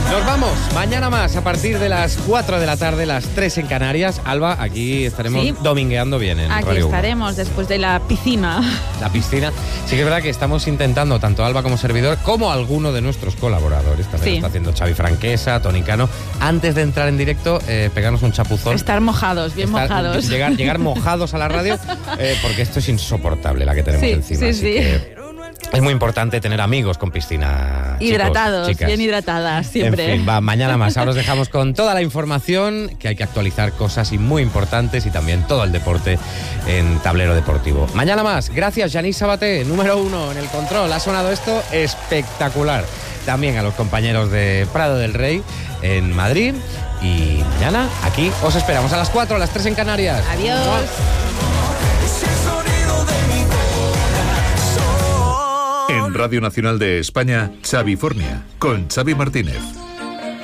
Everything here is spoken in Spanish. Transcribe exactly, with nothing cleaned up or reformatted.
Nos vamos, mañana más, a partir de las cuatro de la tarde, las tres en Canarias. Alba, aquí estaremos sí. domingueando bien en Aquí Radio estaremos, uno. Después de la piscina. La piscina. Sí que es verdad que estamos intentando, tanto Alba como servidor, como alguno de nuestros colaboradores, también sí. está haciendo Xavi Franquesa, Toni Cano, antes de entrar en directo, eh, pegarnos un chapuzón. Estar mojados, bien Estar, mojados. Llegar, llegar mojados a la radio, eh, porque esto es insoportable la que tenemos sí, encima. Sí, así sí. Que es muy importante tener amigos con piscina. Hidratados, chicos, bien hidratadas, siempre. En fin, va, mañana más. Ahora os dejamos con toda la información, que hay que actualizar cosas y muy importantes, y también todo el deporte en Tablero Deportivo. Mañana más. Gracias, Yanis Sabaté, número uno en el control. Ha sonado esto espectacular. También a los compañeros de Prado del Rey en Madrid. Y mañana aquí os esperamos a las cuatro, a las tres en Canarias. Adiós. En Radio Nacional de España, Xavi Fornia, con Xavi Martínez.